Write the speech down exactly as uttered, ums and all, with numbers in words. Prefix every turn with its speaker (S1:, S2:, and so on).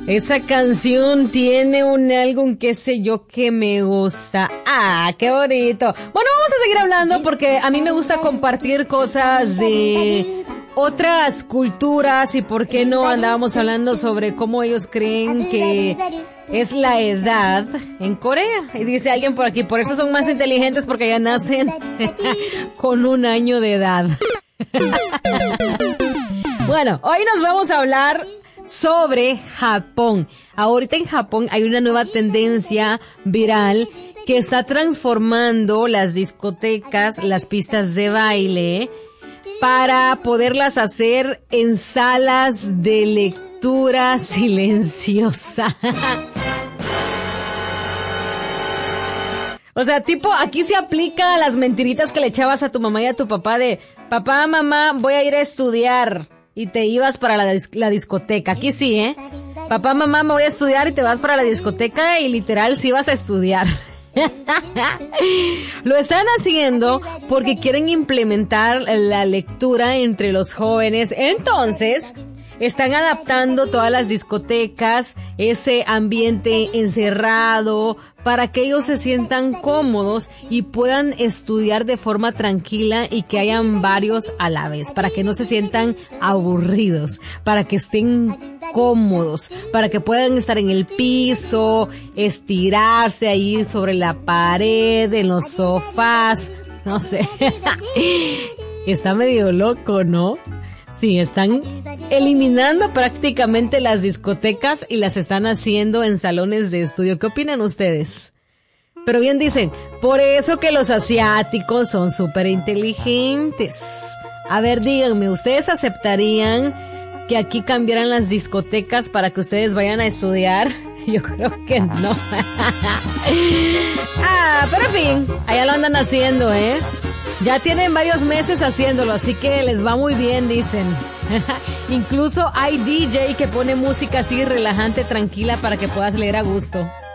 S1: Esa canción tiene un álbum, qué sé yo, que me gusta. Ah, qué bonito. Bueno, vamos a seguir hablando porque a mí me gusta compartir cosas de otras culturas y por qué no andábamos hablando sobre cómo ellos creen que es la edad en Corea. Y dice alguien por aquí, por eso son más inteligentes porque ya nacen con un año de edad. Bueno, hoy nos vamos a hablar sobre Japón. Ahorita en Japón hay una nueva tendencia viral que está transformando las discotecas, las pistas de baile, para poderlas hacer en salas de lectura silenciosa. O sea, tipo, aquí se aplica las mentiritas que le echabas a tu mamá y a tu papá de, papá, mamá, voy a ir a estudiar. Y te ibas para la, dis- la discoteca. Aquí sí, ¿eh? Papá, mamá, me voy a estudiar y te vas para la discoteca y literal sí vas a estudiar. Lo están haciendo porque quieren implementar la lectura entre los jóvenes. Entonces, están adaptando todas las discotecas, ese ambiente encerrado, para que ellos se sientan cómodos y puedan estudiar de forma tranquila y que hayan varios a la vez, para que no se sientan aburridos, para que estén cómodos, para que puedan estar en el piso, estirarse ahí sobre la pared, en los sofás, no sé. Está medio loco, ¿no? Sí, están eliminando prácticamente las discotecas y las están haciendo en salones de estudio. ¿Qué opinan ustedes? Pero bien dicen, por eso que los asiáticos son súper inteligentes. A ver, díganme, ¿ustedes aceptarían que aquí cambiaran las discotecas para que ustedes vayan a estudiar? Yo creo que no. Ah, pero en fin, allá lo andan haciendo, ¿eh? Ya tienen varios meses haciéndolo, así que les va muy bien, dicen. Incluso hay D J que pone música así relajante, tranquila, para que puedas leer a gusto.